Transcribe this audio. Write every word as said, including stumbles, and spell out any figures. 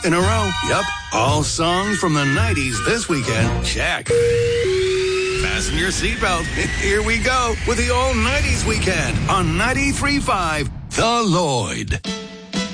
in a row. Yep. All songs from the nineties this weekend. Check. Fasten your seatbelt. Here we go with the all nineties weekend on ninety-three point five The Lloyd.